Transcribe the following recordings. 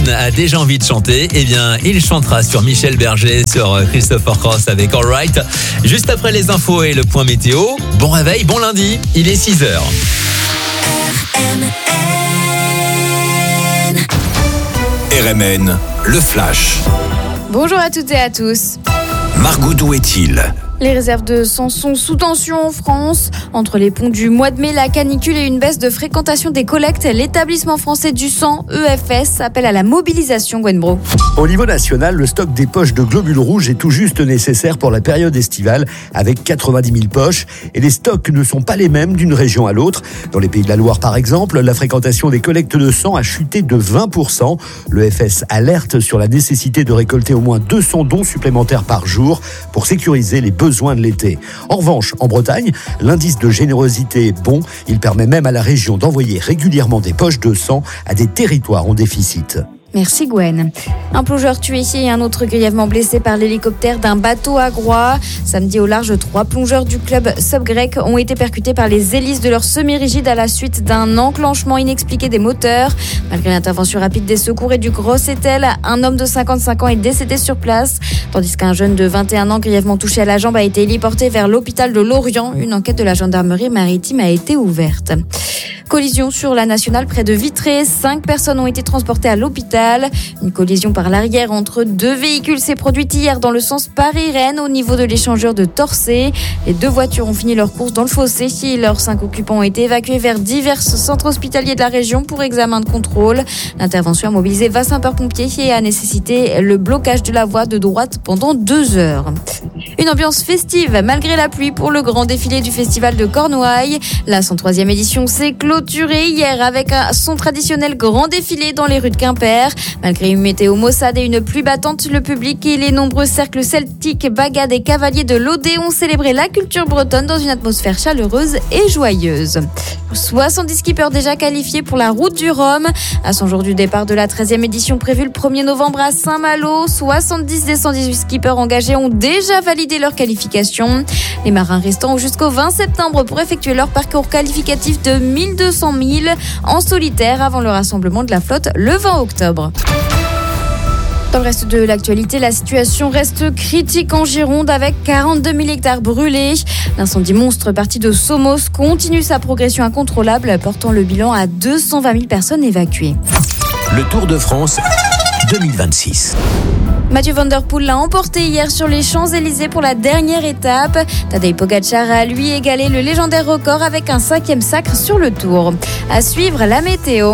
Gwen a déjà envie de chanter, eh bien, il chantera sur Michel Berger, sur Christopher Cross avec All Right. Juste après les infos et le point météo, bon réveil, bon lundi, il est 6h. RMN, le flash. Bonjour à toutes et à tous. Margot, d'où est-il ? Les réserves de sang sont sous tension en France. Entre les ponts du mois de mai, la canicule et une baisse de fréquentation des collectes, l'établissement français du sang, EFS, appelle à la mobilisation, Gwen Bro. Au niveau national, le stock des poches de globules rouges est tout juste nécessaire pour la période estivale, avec 90 000 poches. Et les stocks ne sont pas les mêmes d'une région à l'autre. Dans les Pays de la Loire, par exemple, la fréquentation des collectes de sang a chuté de 20%. L'EFS alerte sur la nécessité de récolter au moins 200 dons supplémentaires par jour pour sécuriser les besoins de l'été. En revanche, en Bretagne, l'indice de générosité est bon. Il permet même à la région d'envoyer régulièrement des poches de sang à des territoires en déficit. Merci Gwen. Un plongeur tué et un autre grièvement blessé par l'hélicoptère d'un bateau à Groix. Samedi au large, 3 plongeurs du club Subgrec ont été percutés par les hélices de leur semi-rigide à la suite d'un enclenchement inexpliqué des moteurs. Malgré l'intervention rapide des secours et du Grossetel, un homme de 55 ans est décédé sur place, tandis qu'un jeune de 21 ans grièvement touché à la jambe a été héliporté vers l'hôpital de Lorient. Une enquête de la gendarmerie maritime a été ouverte. Collision sur la nationale près de Vitré. 5 personnes ont été transportées à l'hôpital. Une collision par l'arrière entre 2 véhicules s'est produite hier dans le sens Paris-Rennes au niveau de l'échangeur de Torcé. Les 2 voitures ont fini leur course dans le fossé. Leurs 5 occupants ont été évacués vers divers centres hospitaliers de la région pour examen de contrôle. L'intervention a mobilisé 20 sapeurs-pompiers et a nécessité le blocage de la voie de droite pendant 2 heures. Une ambiance festive malgré la pluie pour le grand défilé du festival de Cornouailles. La 103e édition s'est clôturée hier avec son traditionnel grand défilé dans les rues de Quimper. Malgré une météo maussade et une pluie battante, le public et les nombreux cercles celtiques, bagades et cavaliers de l'Odé ont célébré la culture bretonne dans une atmosphère chaleureuse et joyeuse. 70 skippers déjà qualifiés pour la route du Rhum. À 100 jours du départ de la 13e édition prévue le 1er novembre à Saint-Malo, 70 des 118 skippers engagés ont déjà validé leur qualification. Les marins restants ont jusqu'au 20 septembre pour effectuer leur parcours qualificatif de 1200 milles en solitaire avant le rassemblement de la flotte le 20 octobre. Dans le reste de l'actualité, la situation reste critique en Gironde avec 42 000 hectares brûlés. L'incendie monstre parti de Somos continue sa progression incontrôlable, portant le bilan à 220 000 personnes évacuées. Le Tour de France 2026. Mathieu Van Der Poel l'a emporté hier sur les Champs-Élysées pour la dernière étape. Tadej Pogacar a lui égalé le légendaire record avec un 5e sacre sur le Tour. À suivre la météo.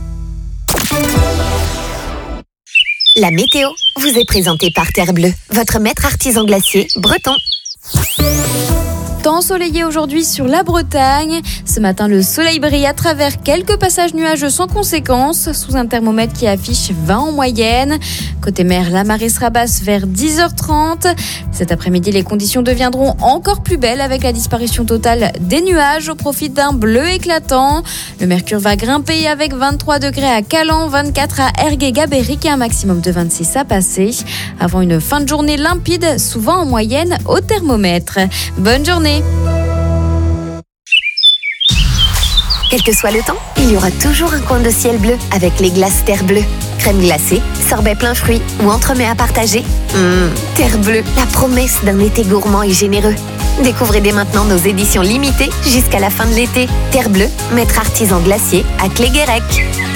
La météo vous est présentée par Terre Bleue, votre maître artisan glacier breton. Temps ensoleillé aujourd'hui sur la Bretagne. Ce matin, le soleil brille à travers quelques passages nuageux sans conséquence, sous un thermomètre qui affiche 20 en moyenne. Côté mer, la marée sera basse vers 10h30. Cet après-midi, les conditions deviendront encore plus belles avec la disparition totale des nuages au profit d'un bleu éclatant. Le mercure va grimper avec 23 degrés à Calan, 24 à Ergué-Gabéric et un maximum de 26 à Passé. Avant une fin de journée limpide, souvent en moyenne au thermomètre. Bonne journée. Quel que soit le temps, il y aura toujours un coin de ciel bleu avec les glaces Terre Bleue. Crème glacée, sorbet plein fruits ou entremets à partager. Terre Bleue, la promesse d'un été gourmand et généreux. Découvrez dès maintenant nos éditions limitées jusqu'à la fin de l'été. Terre Bleue, maître artisan glacier à Cléguérec.